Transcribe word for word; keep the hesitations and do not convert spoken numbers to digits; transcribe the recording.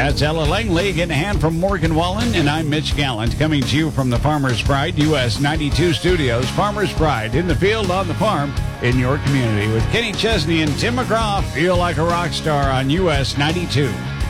That's Ella Langley getting a hand from Morgan Wallen, and I'm Mitch Gallant, coming to you from the Farmer's Pride U S ninety-two studios. Farmer's Pride, in the field, on the farm, in your community. With Kenny Chesney and Tim McGraw, Feel Like a Rock Star on U S ninety-two.